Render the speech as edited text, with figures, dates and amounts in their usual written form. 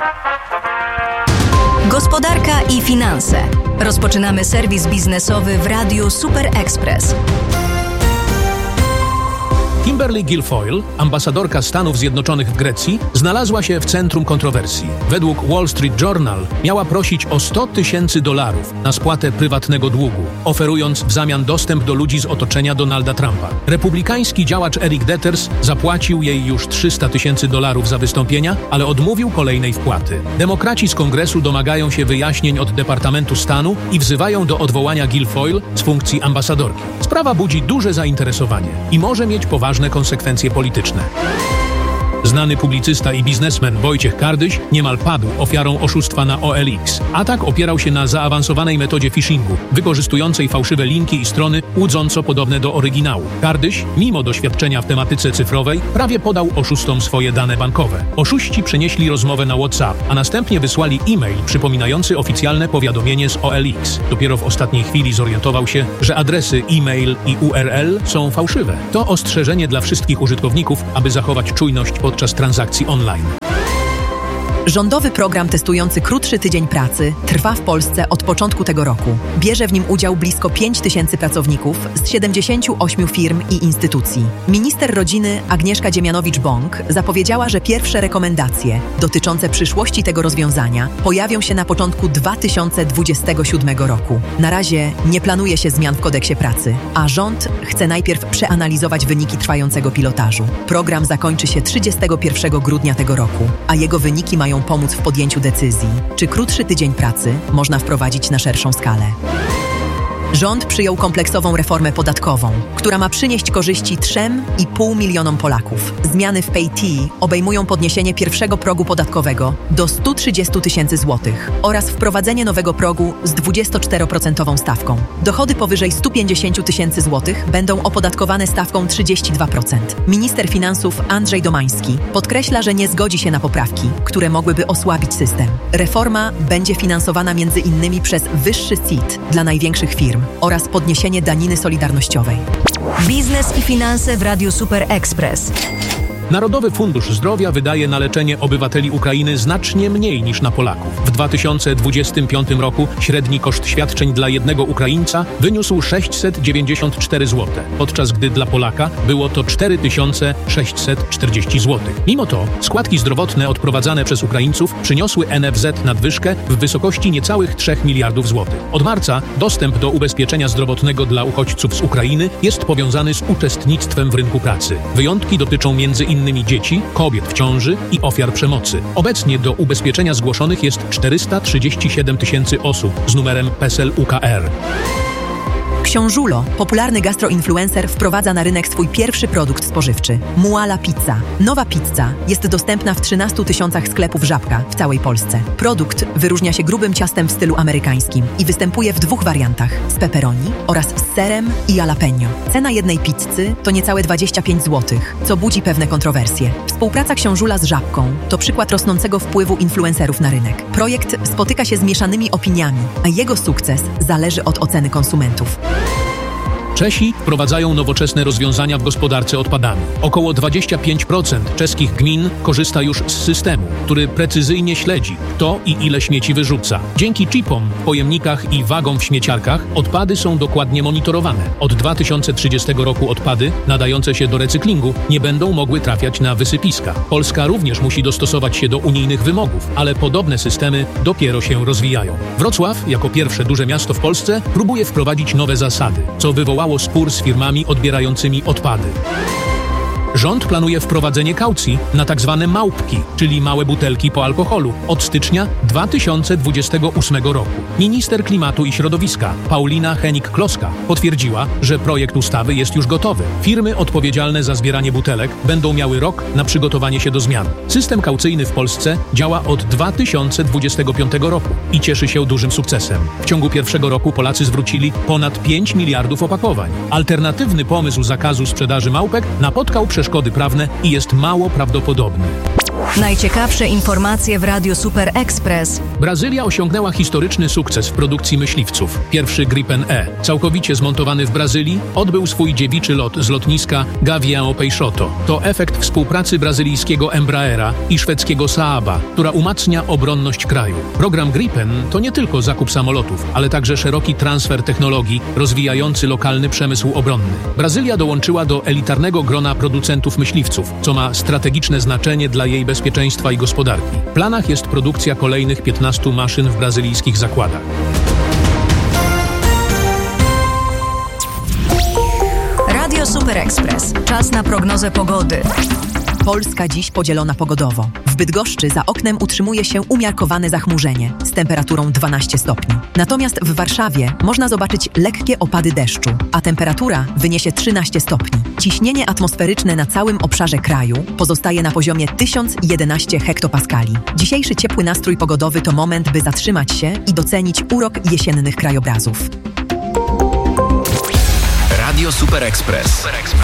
Gospodarka i finanse. Rozpoczynamy serwis biznesowy w Radiu Super Express. Kimberly Guilfoyle, ambasadorka Stanów Zjednoczonych w Grecji, znalazła się w centrum kontrowersji. Według Wall Street Journal miała prosić o $100,000 na spłatę prywatnego długu, oferując w zamian dostęp do ludzi z otoczenia Donalda Trumpa. Republikański działacz Eric Deters zapłacił jej już $300,000 za wystąpienia, ale odmówił kolejnej wpłaty. Demokraci z Kongresu domagają się wyjaśnień od Departamentu Stanu i wzywają do odwołania Guilfoyle z funkcji ambasadorki. Sprawa budzi duże zainteresowanie i może mieć poważne konsekwencje polityczne. Znany publicysta i biznesmen Wojciech Kardyś niemal padł ofiarą oszustwa na OLX. Atak opierał się na zaawansowanej metodzie phishingu, wykorzystującej fałszywe linki i strony łudząco podobne do oryginału. Kardyś, mimo doświadczenia w tematyce cyfrowej, prawie podał oszustom swoje dane bankowe. Oszuści przenieśli rozmowę na WhatsApp, a następnie wysłali e-mail przypominający oficjalne powiadomienie z OLX. Dopiero w ostatniej chwili zorientował się, że adresy e-mail i URL są fałszywe. To ostrzeżenie dla wszystkich użytkowników, aby zachować czujność podczas transakcji online. Rządowy program testujący krótszy tydzień pracy trwa w Polsce od początku tego roku. Bierze w nim udział blisko 5,000 pracowników z 78 firm i instytucji. Minister rodziny Agnieszka Dziemianowicz-Bąk zapowiedziała, że pierwsze rekomendacje dotyczące przyszłości tego rozwiązania pojawią się na początku 2027 roku. Na razie nie planuje się zmian w kodeksie pracy, a rząd chce najpierw przeanalizować wyniki trwającego pilotażu. Program zakończy się 31 grudnia tego roku, a jego wyniki mają pomóc w podjęciu decyzji, czy krótszy tydzień pracy można wprowadzić na szerszą skalę. Rząd przyjął kompleksową reformę podatkową, która ma przynieść korzyści 3,5 milionom Polaków. Zmiany w PAYT obejmują podniesienie pierwszego progu podatkowego do 130,000 zł oraz wprowadzenie nowego progu z 24% stawką. Dochody powyżej 150,000 zł będą opodatkowane stawką 32%. Minister finansów Andrzej Domański podkreśla, że nie zgodzi się na poprawki, które mogłyby osłabić system. Reforma będzie finansowana m.in. przez wyższy CIT dla największych firm oraz podniesienie daniny solidarnościowej. Biznes i finanse w Radiu Super Express. Narodowy Fundusz Zdrowia wydaje na leczenie obywateli Ukrainy znacznie mniej niż na Polaków. W 2025 roku średni koszt świadczeń dla jednego Ukraińca wyniósł 694 zł, podczas gdy dla Polaka było to 4640 zł. Mimo to składki zdrowotne odprowadzane przez Ukraińców przyniosły NFZ nadwyżkę w wysokości niecałych 3 miliardów złotych. Od marca dostęp do ubezpieczenia zdrowotnego dla uchodźców z Ukrainy jest powiązany z uczestnictwem w rynku pracy. Wyjątki dotyczą m.in. dzieci, kobiet w ciąży i ofiar przemocy. Obecnie do ubezpieczenia zgłoszonych jest 437 000 osób z numerem PESEL UKR. Książulo, popularny gastroinfluencer, wprowadza na rynek swój pierwszy produkt spożywczy – Muala Pizza. Nowa pizza jest dostępna w 13 000 sklepów Żabka w całej Polsce. Produkt wyróżnia się grubym ciastem w stylu amerykańskim i występuje w 2 wariantach – z pepperoni oraz z serem i jalapeno. Cena jednej pizzy to niecałe 25 zł, co budzi pewne kontrowersje. Współpraca Książula z Żabką to przykład rosnącego wpływu influencerów na rynek. Projekt spotyka się z mieszanymi opiniami, a jego sukces zależy od oceny konsumentów. Czesi wprowadzają nowoczesne rozwiązania w gospodarce odpadami. Około 25% czeskich gmin korzysta już z systemu, który precyzyjnie śledzi, kto i ile śmieci wyrzuca. Dzięki chipom w pojemnikach i wagom w śmieciarkach odpady są dokładnie monitorowane. Od 2030 roku odpady nadające się do recyklingu nie będą mogły trafiać na wysypiska. Polska również musi dostosować się do unijnych wymogów, ale podobne systemy dopiero się rozwijają. Wrocław, jako pierwsze duże miasto w Polsce, próbuje wprowadzić nowe zasady, co wywołało spór z firmami odbierającymi odpady. Rząd planuje wprowadzenie kaucji na tzw. małpki, czyli małe butelki po alkoholu, od stycznia 2028 roku. Minister Klimatu i Środowiska Paulina Henik-Kloska potwierdziła, że projekt ustawy jest już gotowy. Firmy odpowiedzialne za zbieranie butelek będą miały rok na przygotowanie się do zmian. System kaucyjny w Polsce działa od 2025 roku i cieszy się dużym sukcesem. W ciągu pierwszego roku Polacy zwrócili ponad 5 miliardów opakowań. Alternatywny pomysł zakazu sprzedaży małpek napotkał przeszkody prawne i jest mało prawdopodobny. Najciekawsze informacje w Radiu Super Express. Brazylia osiągnęła historyczny sukces w produkcji myśliwców. Pierwszy Gripen E, całkowicie zmontowany w Brazylii, odbył swój dziewiczy lot z lotniska Gavião Peixoto. To efekt współpracy brazylijskiego Embraera i szwedzkiego Saaba, która umacnia obronność kraju. Program Gripen to nie tylko zakup samolotów, ale także szeroki transfer technologii rozwijający lokalny przemysł obronny. Brazylia dołączyła do elitarnego grona producentów myśliwców, co ma strategiczne znaczenie dla jej bezpieczeństwa i gospodarki. W planach jest produkcja kolejnych 15 maszyn w brazylijskich zakładach. Radio Super Express. Czas na prognozę pogody. Polska dziś podzielona pogodowo. W Bydgoszczy za oknem utrzymuje się umiarkowane zachmurzenie z temperaturą 12 stopni. Natomiast w Warszawie można zobaczyć lekkie opady deszczu, a temperatura wyniesie 13 stopni. Ciśnienie atmosferyczne na całym obszarze kraju pozostaje na poziomie 1011 hektopaskali. Dzisiejszy ciepły nastrój pogodowy to moment, by zatrzymać się i docenić urok jesiennych krajobrazów. Radio Super Express.